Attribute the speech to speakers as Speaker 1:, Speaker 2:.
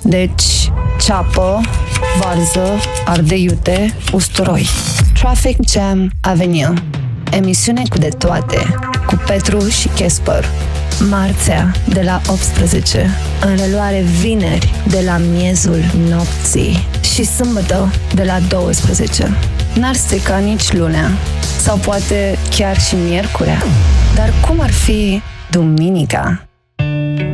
Speaker 1: Deci, ceapă, varză, ardei iute, usturoi. Traffic Jam Avenue. Emisiune cu de toate, cu Petru și Casper. Marțea de la 18, în reluare vineri de la miezul nopții și sâmbătă de la 12. N-ar strica nici lunea, sau poate chiar și miercurea. Dar cum ar fi duminica?